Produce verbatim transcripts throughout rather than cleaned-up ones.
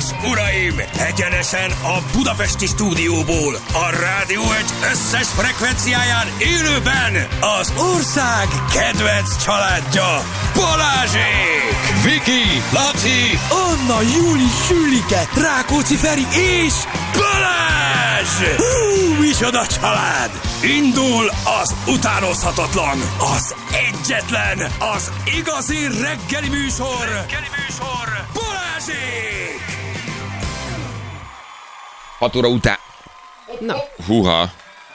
uraim! Egyenesen a budapesti stúdióból, a Rádió egy összes frekvenciáján élőben az ország kedvenc családja, Balázsék! Viki, Laci, Anna, Júli, Sülike, Rákóczi Feri és Balázs! Hú, micsoda család! Indul az utánozhatatlan, az egyetlen, az igazi reggeli műsor, reggeli műsor, Balázsék! hat óra után. Na. Húha.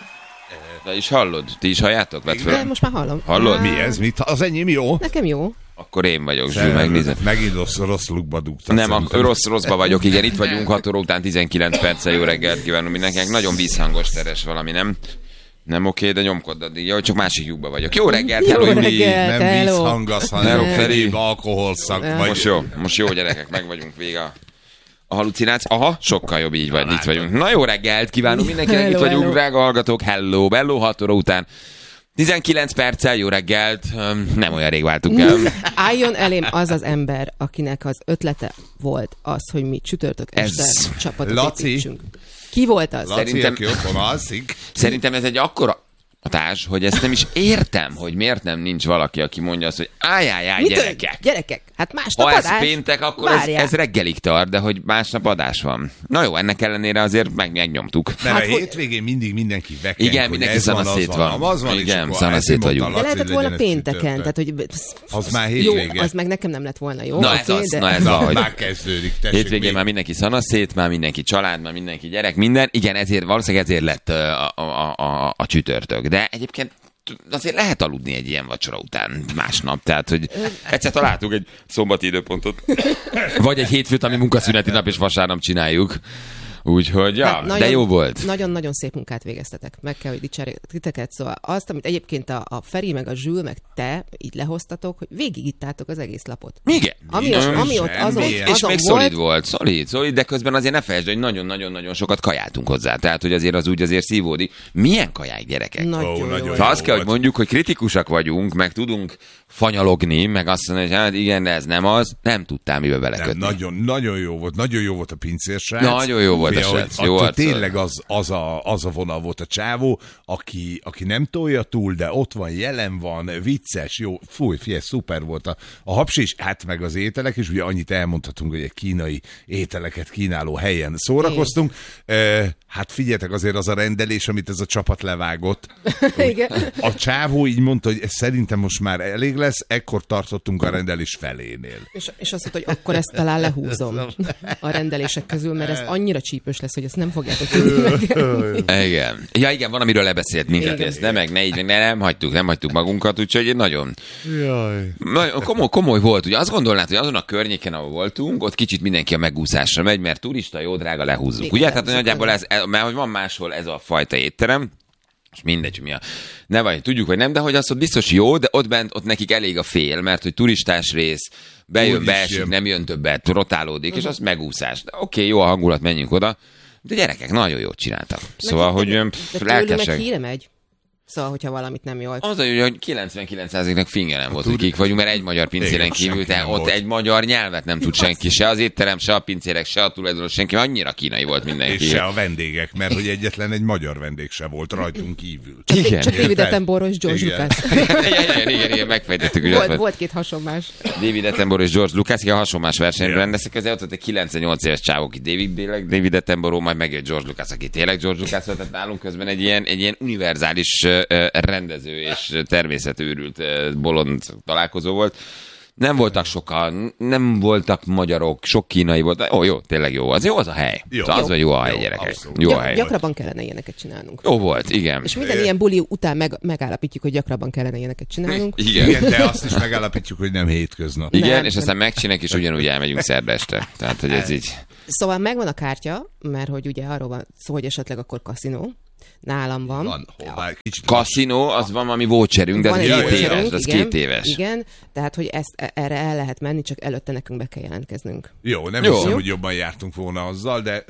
De is hallod? Ti is halljátok? Vedd fel. De most már hallom. Hallod? Mi ez? Mit? Az enyém jó? Nekem jó. Akkor én vagyok, Zsül, megnézem. Megint rossz, rossz lukba dugtad. Nem, a rossz, rosszba vagyok, igen, itt vagyunk, hat óra után tizenkilenc perccel, jó reggelt kívánunk mindenkinek. Nagyon vízhangos teres valami, nem? Nem oké, de nyomkod addig. Jó, csak másik lyukba vagyok. Jó reggelt, Jó hello, reggelt, Nem hello. vízhangasz, hanem Hello, Feri. egyéb alkoholszak. Ja. Vagy... Most jó, most jó gyerekek, meg vagyunk vége a, a halucináció. Aha, sokkal jobb így vagy, itt vagyunk. Na jó reggelt kívánunk mindenkinek, Hello, itt vagyunk, hello. drága hallgatók. Hello, bello, hat óra után. tizenkilenc perccel, jó reggelt. Öm, Nem olyan rég váltunk el. Álljon elém az az ember, akinek az ötlete volt az, hogy mi csütörtök este Ez- csapatot Laci. építsünk. Ki volt az? Laci, Szerintem- aki otthon alszik. Szerintem ez egy akkora hatás, hogy ezt nem is értem, hogy miért nem nincs valaki, aki mondja azt, hogy álljál, Mit gyerekek. tört? Gyerekek, hát másnap Ha ez adás. péntek, akkor ez, Várjál. ez reggelig tart, de hogy másnap adás van. Na jó, ennek ellenére azért meg, megnyomtuk. Mert Hát, a hogy- hétvégén mindig mindenki veken, Igen, hogy mindenki ez van, az szanaszét van, van. az van, és Igen, akkor szanaszét ezért mondta vagyunk. De Laci, lehetett hogy volna legyen ez pénteken, csütörtök. tehát hogy... Az már Jó, hétvége. az meg nekem nem lett volna jó. Na, ez oké, az, de... na ez Na, van, hogy már kezdődik. Tessék, hétvégén még. már mindenki szanaszét, már mindenki család, már mindenki gyerek, minden. Igen, ezért valószínűleg ezért lett ö, a, a, a, a csütörtök. De egyébként azért lehet aludni egy ilyen vacsora után másnap, tehát, hogy egyszer találtuk egy szombati időpontot, vagy egy hétfőt, ami munkaszüneti nap, és vasárnap csináljuk. Úgyhogy, ja, Hát de nagyon- jó volt. Nagyon-nagyon szép munkát végeztetek. Meg kell, hogy dicsérjek titeket. Szóval azt, amit egyébként a, a Feri, meg a Zsül, meg te így lehoztatok, hogy végigittátok az egész lapot. Igen. Ami, az, Nincs ami ott semmi. azon, És És azon még volt, szolid volt, szolid, szolid, de közben azért ne felejtsd, hogy nagyon-nagyon-nagyon sokat kajáltunk hozzá. Tehát, hogy azért az úgy azért szívódik. Milyen kaják, gyerekek? Nagyon, Ó, jó nagyon volt. Ha azt jó kell, hogy volt. mondjuk, hogy kritikusak vagyunk, meg tudunk fanyalogni, meg azt mondani, hogy hát igen, de ez nem az, nem tudtál mibe Nem, belekötni. nagyon, nagyon jó volt, nagyon jó volt a pincérsrác. Nagyon jó volt a Fia, hogy srác, jó attól arccal. tényleg az, az, a, az a vonal volt a csávó, aki, aki nem tolja túl, de ott van, jelen van, vicces, jó, fúj, fie, szuper volt a, a hapsi is, hát meg az ételek is, ugye annyit elmondhatunk, hogy egy kínai ételeket kínáló helyen szórakoztunk. E, hát figyeljetek, azért az a rendelés, amit ez a csapat levágott. Igen. A csávó így mondta, hogy ez szerintem most már elég lesz, ekkor tartottunk a rendelés felénél. És, és azt mondta, hogy akkor ezt talán lehúzom a rendelések közül, mert ez annyira csípős lesz, hogy ezt nem fogjátok tudni megenni. Igen. Ja, igen, van, amiről lebeszélt minket, Igen. ezt nem, meg ne így, meg ne, nem hagytuk, nem hagytuk magunkat, úgyhogy nagyon, Jaj. nagyon komoly, komoly volt. Ugye azt gondolnád, hogy azon a környéken, ahol voltunk, ott kicsit mindenki a megúszásra megy, mert turista, jó drága, lehúzzuk. Igen, Ugye? Tehát lehúzzuk, nagyjából ez, ez, mert hogy van máshol ez a fajta étterem, és mindegy, hogy mi a... Ne vagy, tudjuk, vagy nem, de hogy az ott biztos jó, de ott bent, ott nekik elég a fél, mert hogy turistás rész, bejön, Úgy is beesik, jön. nem jön többet, rotálódik, és az megúszás. De oké, jó a hangulat, menjünk oda. De gyerekek, nagyon jót csináltak. Szóval, hogy öm, De pff, tőlük meg lelkesek. híre megy. Szóval, hogyha valamit nem jól. Az a jó, hogy kilencvenkilenc százaléknak finge nem volt, hogy kik vagyunk, mert egy magyar pincéren Igen, kívül, senki te nem ott volt. egy magyar nyelvet nem tud senki, se az étterem, se a pincérek, se a tulajdonos, senki, mert annyira kínai volt mindenki. És se a vendégek, mert hogy egyetlen egy magyar vendég se volt rajtunk kívül. Igen. Csak David Attenborough és George Igen. Lucas. igen, igen, igen, igen, megfejtettük, hogy ott Volt, van. volt két hasonlás. David Attenborough és George Lucas, igen, hasonlás versenyben Igen. rendeztek, ezért ott volt egy kilencvennyolc éves csávó, aki David, tényleg David Attenborough, majd megjött George Lucas, aki tényleg George Lucas volt, tehát nálunk közben egy ilyen, egy ilyen univerzális uh, rendező és természetőrült uh, bolond találkozó volt. Nem voltak sokan, nem voltak magyarok, sok kínai volt. Ó, jó, tényleg jó. Az jó az a hely. Jó. Szóval az, hogy jó a hely, Jó, gyerekek. abszolút. Jó a Gyak, hely. gyakrabban kellene ilyeneket csinálnunk. Jó volt, igen. És minden ilyen buli után meg, megállapítjuk, hogy gyakrabban kellene ilyeneket csinálnunk. Igen. Igen, de azt is megállapítjuk, hogy nem hétköznap. Igen, Nem, és nem. aztán megcsináljuk, és ugyanúgy elmegyünk szerda este. Tehát, hogy ez így... Szóval megvan a kártya, mert hogy ugye arról van szó, hogy esetleg akkor kaszinó. Nálam van. Van, hová, kicsit Kaszinó, az van, ami voucherünk, de az Van két egy éves, voucherünk, de az igen, két éves. Igen, tehát hogy ezt, erre el lehet menni, csak előtte nekünk be kell jelentkeznünk. Jó, nem Jó. hiszem, Jó. hogy jobban jártunk volna azzal, de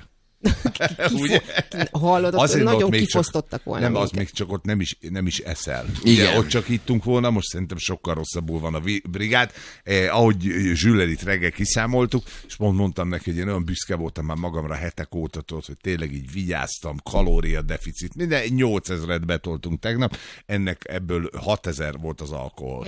Ugye? Hallod, ott Azért nagyon még kifosztottak csak, volna Nem, minket. az még csak ott nem is, nem is eszel. Igen. Ugye, ott csak ittunk volna, most szerintem sokkal rosszabbul van a vi- brigád. Eh, ahogy Zsüller itt reggel kiszámoltuk, és pont mondtam neki, hogy én olyan büszke voltam már magamra hetek óta, tudod, hogy tényleg így vigyáztam, kalóriadeficit, minden nyolcezret betoltunk tegnap, ennek ebből hatezer volt az alkohol.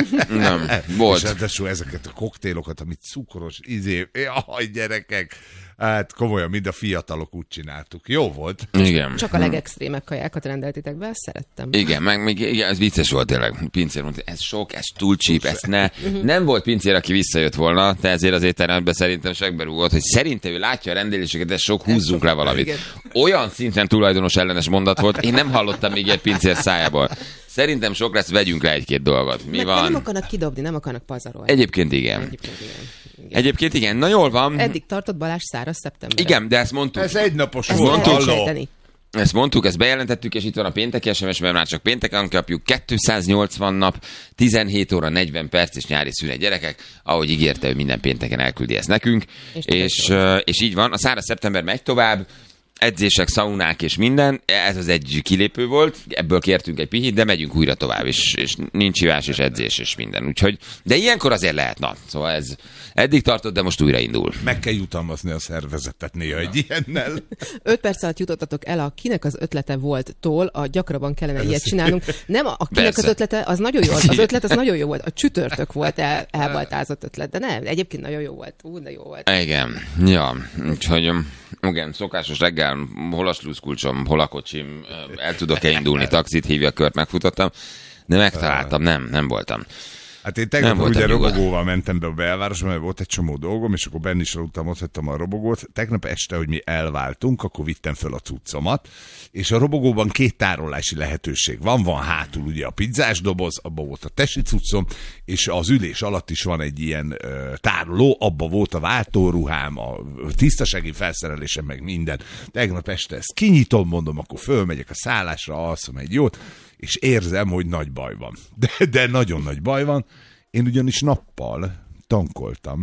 Nem, volt. És ráadásul ezeket a koktélokat, amit cukros, izé, jaj, gyerekek, hát komolyan, mind a fiatalok úgy csináltuk. Jó volt. Igen. Csak a legextrémebb kajákat rendeltitek be, ezt szerettem. Igen, meg még igen, ez vicces volt tényleg. Pincér mondta, ez sok, ez túl csíp, ezt ne. Nem volt pincér, aki visszajött volna, de ezért az étteremben szerintem segberúgott, hogy szerintem ő látja a rendeléseket, de sok, húzzunk le valamit. Igen. Olyan szinten tulajdonos ellenes mondat volt, én nem hallottam még egy pincér szájából. Szerintem sok lesz, vegyünk le egy-két dolgot. Mi Meg van? nem akarnak kidobni, nem akarnak pazarolni. Egyébként igen. Egyébként igen. igen. Egyébként igen. Na jól van. Eddig tartott Balázs száraz szeptember. Igen, de ezt mondtuk. Ez egynapos Ezt volt, el lehet halló. sejteni. Ezt mondtuk, ezt bejelentettük, és itt van a pénteki es em es, mert már csak pénteken kapjuk. kétszáznyolcvan nap, tizenhét óra, negyven perc és nyári szünet, gyerekek. Ahogy ígérte, hogy minden pénteken elküldi ezt nekünk. És És, és, uh, és így van. A száraz szeptember megy tovább. Edzések, szaunák és minden. Ez az egy kilépő volt. Ebből kértünk egy pihit, de megyünk újra tovább. És, és nincs hívás és edzés és minden. Úgyhogy, de ilyenkor azért lehet. Na, szóval ez eddig tartott, de most újra indul. Meg kell jutalmazni a szervezetet néha egy ilyennel. Öt perc alatt jutottatok el a kinek az ötlete volt-tól, a gyakrabban kellene ilyet csinálnunk. Nem a, a kinek Persze. az ötlete, az nagyon jó volt. Az ötlet az nagyon jó volt. A csütörtök volt el, elbaltázott ötlet, de nem, egyébként nagyon jó volt. Ú, de jó volt. Igen, ja, úgyhogy igen, szokásos reggel, hol a sluszkulcsom, hol a kocsim, el tudok-e indulni, taxit hívja, kört megfutottam, de megtaláltam, nem, nem voltam. Hát én tegnap Nem ugye voltam nyugodt. robogóval mentem be a belvárosba, mert volt egy csomó dolgom, és akkor benn is aludtam, ott hagytam a robogót. Tegnap este, hogy mi elváltunk, akkor vittem föl a cuccomat, és a robogóban két tárolási lehetőség van. Van hátul ugye a pizzás doboz, abban volt a tesi cuccom, és az ülés alatt is van egy ilyen ö, tároló, abban volt a váltóruhám, a tisztasági felszerelésem, meg minden. Tegnap este ezt kinyitom, mondom, akkor fölmegyek a szállásra, alszom egy jót, és érzem, hogy nagy baj van. De, de nagyon nagy baj van. Én ugyanis nappal tankoltam.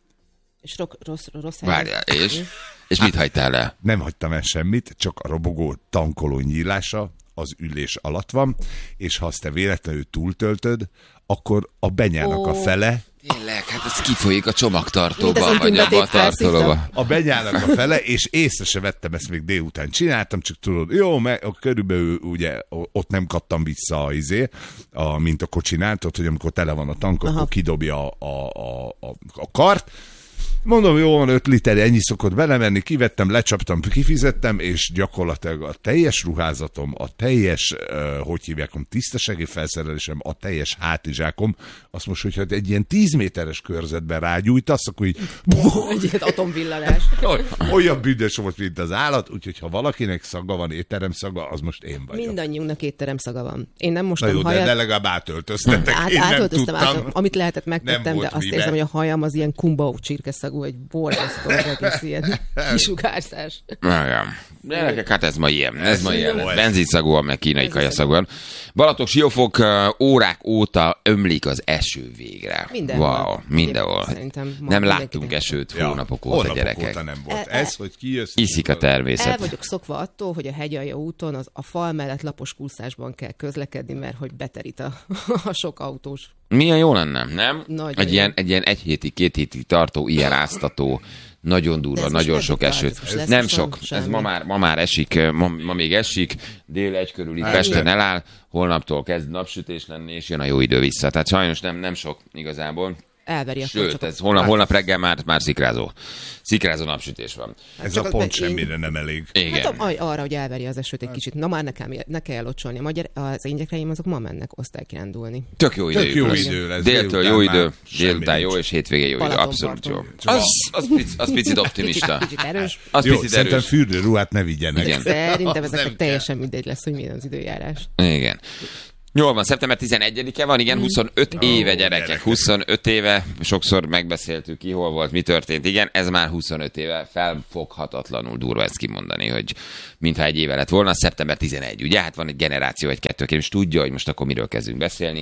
És ro- rossz, rossz helyen. Várjál, és? És mit hagytál el? Nem hagytam el semmit, csak a robogó tankoló nyílása az ülés alatt van, és ha azt te véletlenül túltöltöd, akkor a benyának a Ó. fele, Tényleg, hát ez kifolyik a csomagtartóba, Mindez vagy abba a intimbe tartolóba. a benyának a fele, és észre se vettem, ezt még délután csináltam, csak tudod, jó, meg körülbelül ugye ott nem kattam vissza a izé, a, mint a kocsinál, tudod, hogy amikor tele van a tank, Aha. akkor kidobja a, a, a, a, a kart. Mondom, jó van, öt liter, ennyi szokott belemenni, kivettem, lecsaptam, kifizettem, és gyakorlatilag a teljes ruházatom, a teljes, uh, hogy hívják, a tisztasági felszerelésem, a teljes hátizsákom, azt most, hogyha egy ilyen tíz méteres körzetben rágyújtasz, akkor így Egy ilyen atomvillanás. olyan büdös volt, mint az állat, úgyhogy ha valakinek szaga van, étterem szaga, az most én vagyok. Mindannyiunknak étterem szaga van. Én nem Na mostam jó, de, hajat. de legalább átöltöztetek. Át, Én nem átöltöztem, tudtam. átöltöztem, amit lehetett megtettem, Nem de volt azt mibe. érzem, hogy a hajam az ilyen kumbau csirkeszagú, egy borzasztó, az egész ilyen kisugárzás. Nagyon. Gyerekek, hát ez ma ilyen. Ez ma ilyen. jó. Benzinszagúan, meg kínai kajaszagúan. Balatok, Siófok, uh, órák óta ömlik az eső végre. Mindenhol. Wow, mindenhol. Szerintem ma Nem mindenkinek. láttunk esőt Ja, hónapok óta, hónapok gyerekek. óta nem volt. E- e- Ez, hogy kijössz. Iszik a El természet. vagyok szokva attól, hogy a hegyalja úton az a fal mellett lapos kúszásban kell közlekedni, mert hogy beterít a, a sok autós. Milyen jó lenne, nem? Nagyon egy, jó. ilyen, egy ilyen egy hétig, két hétig tartó, ilyen áztató, nagyon durva, ez most nagyon sok meddig tart? esőt. Ez most lesz Nem most sok, semmi? ez ma már, ma már esik, ma, ma még esik, dél egy körül itt Hát, Pesten igen. eláll, holnaptól kezd napsütés lenni, és jön a jó idő vissza. Tehát sajnos nem, nem sok igazából. Elveri a Sőt, csak a- ez holnap, holnap reggel már, már szikrázó. Szikrázó napsütés van. Ez Csak a az pont meg én- semmire nem elég. Igen. Hát aj, arra, hogy elveri az esőt egy kicsit. Na már nekem, ne kell locsolni. A magyar, az én gyerekeim azok ma mennek osztálykirándulni. Tök jó idő. Tök jó idő lesz. Déltől jó Délután idő, már semmi délután jó, nincs. és hétvégén jó idő. Abszolút jó. Balatonparton. Az, az, pic, az picit optimista. Kicsit erős. Az Jó, picit szerintem erős. fürdőruhát ne vigyenek. Igen. Szerintem Az ezeknek nem teljesen mindegy lesz, hogy milyen az időjárás. Igen. Jól van, szeptember tizenegyedike van, igen, huszonöt éve, gyerekek, gyerekek. huszonöt éve, sokszor megbeszéltük ki, hol volt, mi történt, igen, ez már huszonöt éve, felfoghatatlanul durva ezt kimondani, hogy mintha egy éve lett volna, szeptember tizenegy, ugye, hát van egy generáció, egy kettő, aki most tudja, hogy most akkor miről kezdünk beszélni,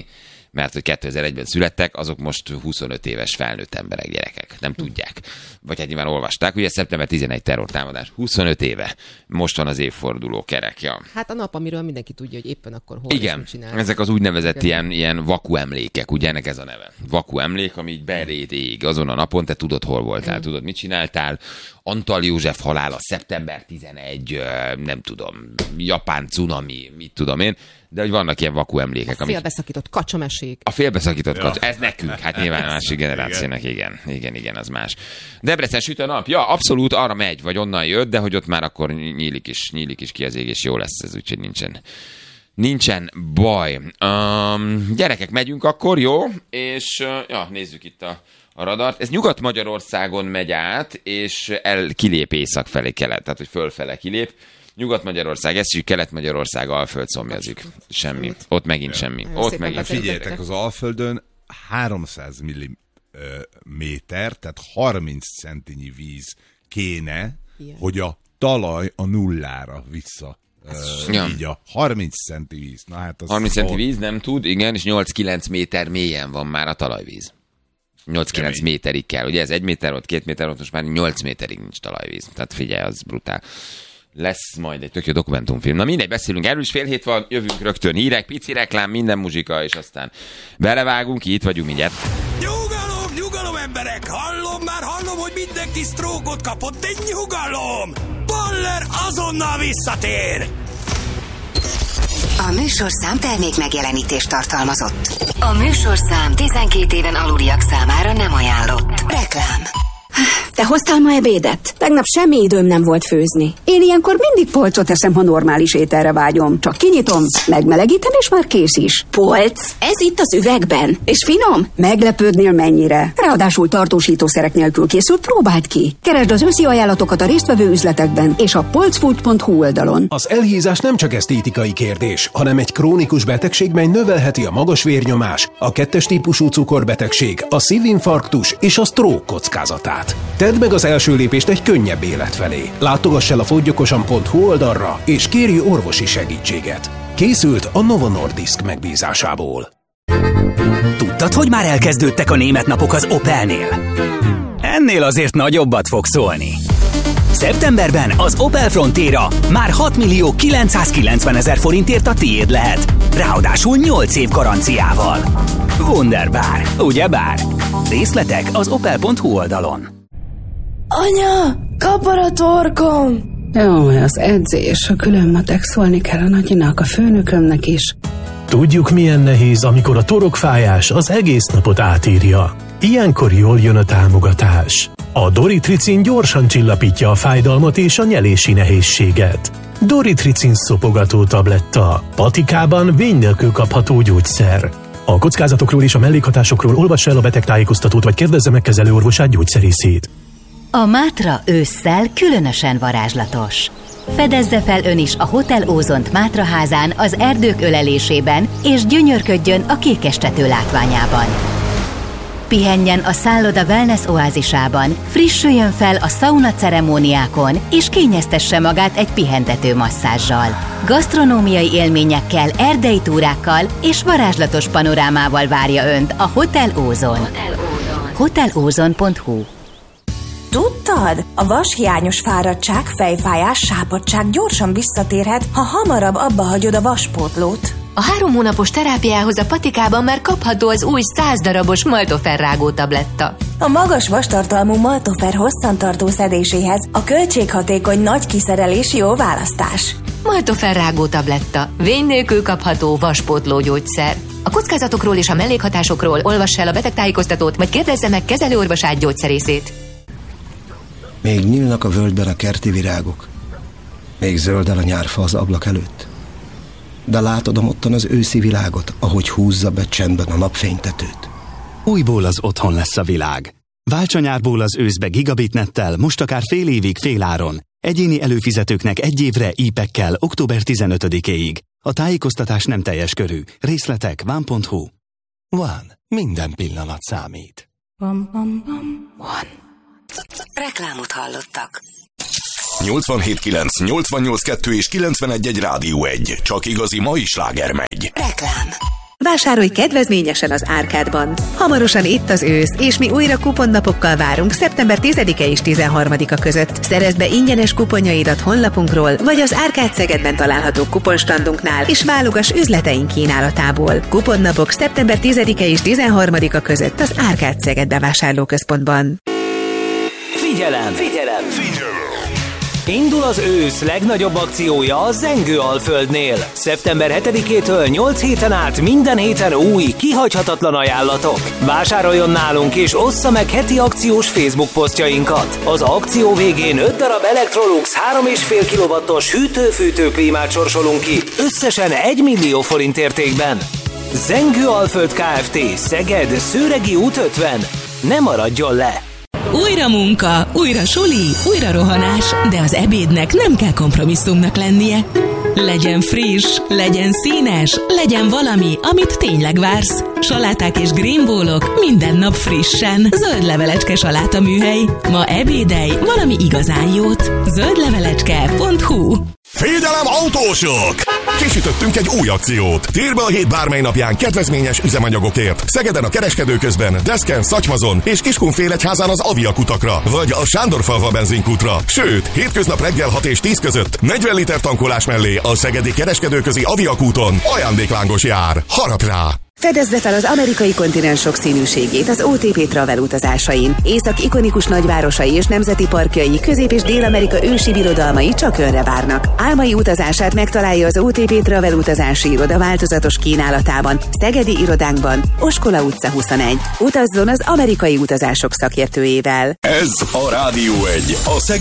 mert hogy kétezer-egyben születtek, azok most huszonöt éves felnőtt emberek, gyerekek. Nem tudják. Vagy hát nyilván olvasták, ugye szeptember tizenegy terrortámadás. huszonöt éve. Most van az évforduló kerek. Ja. Hát a nap, amiről mindenki tudja, hogy éppen akkor hol igen, csinál. Ezek az úgynevezett ilyen, ilyen vaku emlékek, ugye ennek ez a neve. Vaku emlék, ami így beréd ég azon a napon, te tudod, hol voltál, mm. tudod, mit csináltál. Antal József halála, szeptember tizenegy, nem tudom, japán cunami, mit tudom én, de hogy vannak ilyen vaku emlékek. A félbeszakított kacsamesék. A félbeszakított ja. kacsa, ez nekünk, hát nyilván a másik generációnak, igen, igen, igen, az más. Debrecen süt a nap, ja, abszolút arra megy, vagy onnan jött, de hogy ott már akkor nyílik is, nyílik is ki az ég, és jó lesz ez, úgyhogy nincsen, nincsen baj. Um, gyerekek, megyünk akkor, jó? És uh, ja, nézzük itt a a radart. Ez Nyugat-Magyarországon megy át, és el kilép észak felé kelet, tehát hogy fölfele kilép. Nyugat-Magyarország, ez is Kelet-Magyarország, Alföld szomjazik. Semmi. Ott megint semmi. Jó, Ott megint. Figyeljetek, az Alföldön háromszáz milliméter, tehát harminc centinyi víz kéne, ilyen, hogy a talaj a nullára vissza. Uh, ja. Így a harminc centi víz. Na, hát az harminc centi víz nem tud, igen, és nyolc-kilenc méter mélyen van már a talajvíz. nyolc-kilenc méterig kell. Ugye ez egy méter volt, két méter volt, most már nyolc méterig nincs talajvíz. Tehát figyelj, az brutál. Lesz majd egy tök jó dokumentumfilm. Na mindegy, beszélünk erről is, fél hét van, jövünk rögtön hírek, pici reklám, minden muzsika, és aztán belevágunk, itt vagyunk mindjárt. Nyugalom, nyugalom emberek! Hallom már, hallom, hogy mindenki sztrókot kapott, de nyugalom! Baller azonnal visszatér! A műsorszám termék megjelenítést tartalmazott. A műsorszám tizenkét éven aluliak számára nem ajánlott. Reklám. Te hoztál ma ebédet? Tegnap semmi időm nem volt főzni. Én ilyenkor mindig polcot eszem, ha normális ételre vágyom. Csak kinyitom, megmelegítem, és már kész is. Polc? Ez itt az üvegben. És finom? Meglepődnél mennyire. Ráadásul tartósítószerek nélkül készült, próbáld ki. Keresd az őszi ajánlatokat a résztvevő üzletekben és a polcfood pont hu oldalon. Az elhízás nem csak esztétikai kérdés, hanem egy krónikus betegség, mely növelheti a magas vérnyomás, a kettes típusú cukorbetegség, a szívinfarktus és a stroke kockázatát. Tedd meg az első lépést egy könnyebb élet felé. Látogass el a fogyyokosan pont hu oldalra, és kérj orvosi segítséget. Készült a Novo Nordisk megbízásából. Tudtad, hogy már elkezdődtek a német napok az Opelnél? Ennél azért nagyobbat fog szólni. Szeptemberben az Opel Frontera már hat millió kilencszázkilencvenezer forintért a tiéd lehet. Ráadásul nyolc év garanciával. Wunderbar, ugyebár? Részletek az opel pont hu oldalon. Anya, kapar a torkom! Jó, az edzés, a külön matek, szólni kell a nagyinak, a főnökömnek is. Tudjuk, milyen nehéz, amikor a torokfájás az egész napot átírja. Ilyenkor jól jön a támogatás. A Doritricin gyorsan csillapítja a fájdalmat és a nyelési nehézséget. Doritricin szopogató tabletta. Patikában vény nélkül kapható gyógyszer. A kockázatokról és a mellékhatásokról olvass el a betegtájékoztatót, vagy kérdezze meg kezelőorvosát, gyógyszerészét. A Mátra ősszel különösen varázslatos. Fedezze fel ön is a Hotel Ózont Mátra házán az erdők ölelésében, és gyönyörködjön a kékestető látványában. Pihenjen a szálloda wellness oázisában, frissüljön fel a szauna ceremóniákon, és kényeztesse magát egy pihentető masszázsal. Gasztronómiai élményekkel, erdei túrákkal és varázslatos panorámával várja önt a Hotel Ózon. hotel ózon pont hu. Tudtad? A vashiányos fáradtság, fejfájás, sápadtság gyorsan visszatérhet, ha hamarabb abba hagyod a vaspótlót. A három hónapos terápiához a Patikában már kapható az új száz darabos Maltofer rágó tabletta. A magas vastartalmú Maltofer hosszantartó szedéséhez a költséghatékony nagy kiszerelés jó választás. Maltofer rágó tabletta. Vény nélkül kapható vaspótló gyógyszer. A kockázatokról és a mellékhatásokról olvass el a betegtájékoztatót, vagy kérdezze meg kezelőorvosát, gyógyszerészét. Még nyílnak a völgyben a kerti virágok. Még zöldel a nyárfa az ablak előtt. De látod amottan az őszi világot, ahogy húzza be csendben a napfénytetőt. Újból az otthon lesz a világ. Válts a nyárból az őszbe gigabitnettel, most akár fél évig féláron. Egyéni előfizetőknek egy évre í pekkel október tizenötödikéig. A tájékoztatás nem teljes körű. Részletek van pont hu. Van. Minden pillanat számít. Bam, bam, bam. Van. Reklámot hallottak. nyolcvanhét kilenc, nyolcvannyolc kettő és kilencvenegy egy Rádió egy. Csak igazi mai sláger megy. Reklám. Vásárolj kedvezményesen az Árkádban. Hamarosan itt az ősz, és mi újra kuponnapokkal várunk szeptember tizedike és tizenharmadika között. Szerezd be ingyenes kuponjaidat honlapunkról, vagy az Árkád Szegedben található kuponstandunknál, és válogass üzleteink kínálatából. Kuponnapok szeptember tizedike és tizenharmadika között az Árkád Szeged bevásárlóközpontban. Figyelem! Figyelem! Figyelem! Indul az ősz legnagyobb akciója a Zengő-Alföldnél. szeptember hetedikétől nyolc héten át minden héten új, kihagyhatatlan ajánlatok. Vásároljon nálunk és ossza meg heti akciós Facebook posztjainkat. Az akció végén öt darab Electrolux három egész öt kilowattos hűtő-fűtő klímát sorsolunk ki, összesen egy millió forint értékben. Zengő-Alföld Kft. Szeged, Szőregi út ötven. Ne maradjon le! Újra munka, újra suli, újra rohanás, de az ebédnek nem kell kompromisszumnak lennie. Legyen friss, legyen színes, legyen valami, amit tényleg vársz. Saláták és greenbowlok minden nap frissen. Zöld levelecske saláta műhely. Ma ebédelj valami igazán jót. zöldlevelecske pont hu. Figyelem autósok! Kisütöttünk egy új akciót. Térbe a hét bármely napján kedvezményes üzemanyagokért. Szegeden a Kereskedőközben, Deszken, Szatymazon és Kiskunfélegyházán az Avia kutakra, vagy a Sándorfalva benzinkútra. Sőt, hétköznap reggel hat és tíz között negyven liter tankolás mellé a szegedi Kereskedőközi Avia kúton ajándéklángos jár. Harap rá! Fedezze fel az amerikai kontinens sokszínűségét az o té pé Travel utazásain. Észak ikonikus nagyvárosai és nemzeti parkjai, Közép- és Dél-Amerika ősi birodalmai csak önre várnak. Álmai utazását megtalálja az o té pé Travel utazási iroda változatos kínálatában, szegedi irodánkban, Oskola utca huszonegy. Utazzon az amerikai utazások szakértőjével. Ez a Rádió egy, a